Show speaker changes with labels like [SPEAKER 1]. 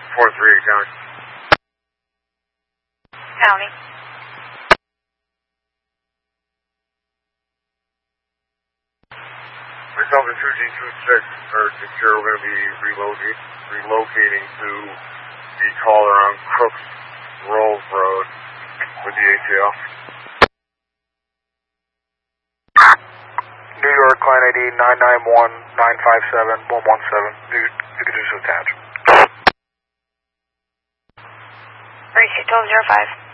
[SPEAKER 1] 438 County.
[SPEAKER 2] County.
[SPEAKER 1] Myself and 2G26 are secure. We're going to be relocating to the caller on Crooks Rolls Road with the ATL.
[SPEAKER 3] New York, client ID 991-957-117. You can just attach.
[SPEAKER 2] 361205.